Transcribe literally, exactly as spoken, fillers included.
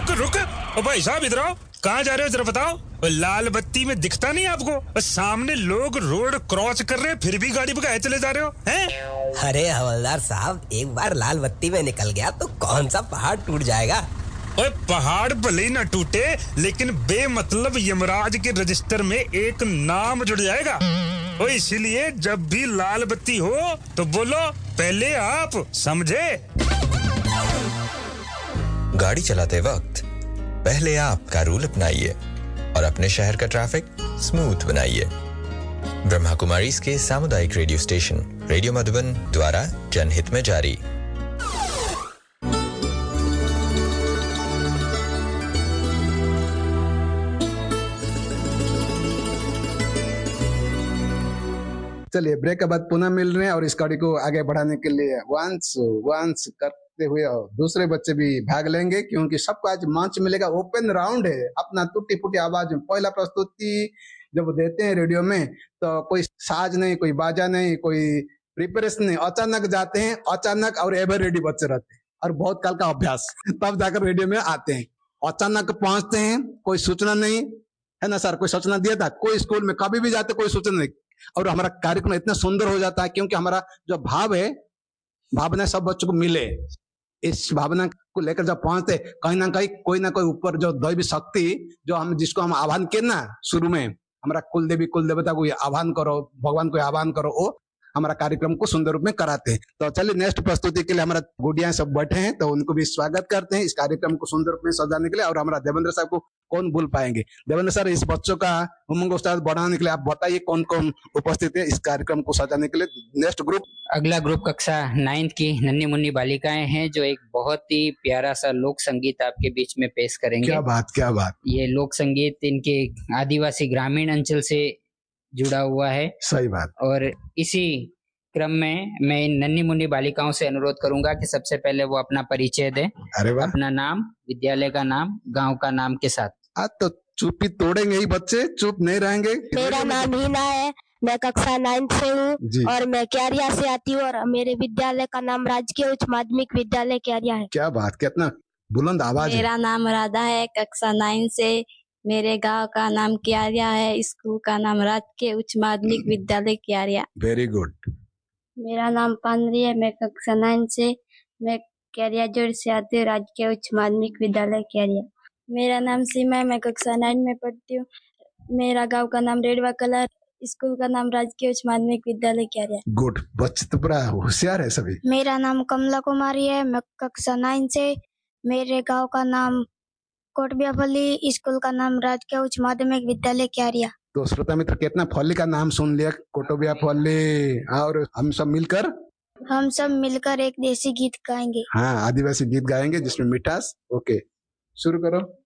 रुक रुक। ओ भाई साहब इधर आओ। कहाँ जा रहे हो जरा बताओ। लाल बत्ती में दिखता नहीं आपको? सामने लोग रोड क्रॉस कर रहे हैं फिर भी गाड़ी भगाए चले जा रहे हो हैं? अरे हवलदार साहब, एक बार लाल बत्ती में निकल गया तो कौन सा पहाड़ टूट जाएगा। ओए पहाड़ भले ही न टूटे लेकिन बेमतलब यमराज के रजिस्टर में एक नाम जुड़ जाएगा। ओ इसीलिए जब भी लाल बत्ती हो तो बोलो पहले आप, समझे? गाड़ी चलाते वक्त पहले आप का रूल अपनाइए और अपने शहर का ट्रैफिक स्मूथ बनाइए। ब्रह्मा कुमारी के सामुदायिक रेडियो स्टेशन रेडियो मधुबन द्वारा जनहित में जारी। चलिए ब्रेक के बाद पुनः मिल रहे हैं और इस कड़ी को आगे बढ़ाने के लिए वंस वंस करते हुए और दूसरे बच्चे भी भाग लेंगे क्योंकि सबको आज मंच मिलेगा। ओपन राउंड है, अपना टूटी फूटी आवाज में पहला प्रस्तुति जब देते हैं रेडियो में तो कोई साज नहीं, कोई बाजा नहीं, कोई प्रिपरेशन नहीं, अचानक जाते हैं, अचानक और एवर रेडी बच्चे रहते हैं और बहुत काल का अभ्यास, तब जाकर रेडियो में आते हैं। अचानक पहुंचते हैं, कोई सूचना नहीं है ना सर, कोई सूचना दिया था? कोई स्कूल में कभी भी जाते कोई सूचना नहीं, और हमारा कार्यक्रम इतना सुंदर हो जाता है क्योंकि हमारा जो भाव है, भावना सब बच्चों को मिले। इस भावना को लेकर जब पहुंचते कहीं ना कहीं कोई ना कोई ऊपर जो दैवी शक्ति जो हम जिसको हम आह्वान किए ना शुरू में, हमारा कुल देवी कुल देवता को आह्वान करो, भगवान को आह्वान करो, वो हमारा कार्यक्रम को सुंदर रूप में कराते हैं। तो चलिए नेक्स्ट प्रस्तुति के लिए हमारा गुड़िया सब बैठे हैं तो उनको भी स्वागत करते हैं इस कार्यक्रम को सुंदर रूप में सजाने के लिए। और हमारा देवेंद्र साहब को कौन भूल पाएंगे। देवेंद्र सर, इस बच्चों का उमंग उत्साह बढ़ाने के लिए आप बताइए कौन कौन उपस्थित है इस कार्यक्रम को सजाने के लिए। नेक्स्ट ग्रुप, अगला ग्रुप कक्षा नाइन्थ की नन्ही मुन्नी बालिकाएं हैं जो एक बहुत ही प्यारा सा लोक संगीत आपके बीच में पेश करेंगे। क्या बात क्या बात। ये लोक संगीत इनके आदिवासी ग्रामीण अंचल से जुड़ा हुआ है। सही बात। और इसी क्रम में मैं इन नन्ही मुन्नी बालिकाओं से अनुरोध करूंगा कि सबसे पहले वो अपना परिचय दें, अपना नाम, विद्यालय का नाम, गांव का नाम के साथ। आज तो चुप्पी तोड़ेंगे ही बच्चे, चुप नहीं रहेंगे। मेरा नाम हिना है, मैं कक्षा नाइन्थ से हूँ और मैं क्यारिया से आती हूँ और मेरे विद्यालय का नाम राजकीय उच्च माध्यमिक विद्यालय क्यारिया है। क्या बात, कितना बुलंद आवाज। मेरा नाम राधा है, कक्षा नाइन से, मेरे गांव का नाम क्यारिया है, स्कूल का नाम राजकीय उच्च माध्यमिक विद्यालय क्यारिया। Very good. मेरा नाम पांडरी है, मैं कक्षा नाइन से, मैं क्यारिया जोड़ से आती हूँ, राजकीय उच्च माध्यमिक विद्यालय क्यारिया। मेरा नाम सीमा है, मैं कक्षा नाइन में पढ़ती हूँ, मेरा गांव का नाम रेडवा कला, स्कूल का नाम राजकीय उच्च माध्यमिक विद्यालय क्यारिया। गुड, बच्चे तो बड़ा होशियार है सभी। मेरा नाम कमला कुमारी है, मैं कक्षा नाइन से, मेरे गाँव का नाम कोटबियापल्ली, स्कूल का नाम राजकीय उच्च माध्यमिक विद्यालय क्यारिया। तो श्रोता मित्र कितना फल्ली का नाम सुन लिया, कोटबिया फल्ली। और हम सब मिलकर हम सब मिलकर एक देसी गीत गाएंगे। हाँ, आदिवासी गीत गाएंगे जिसमें मिठास। ओके, शुरू करो।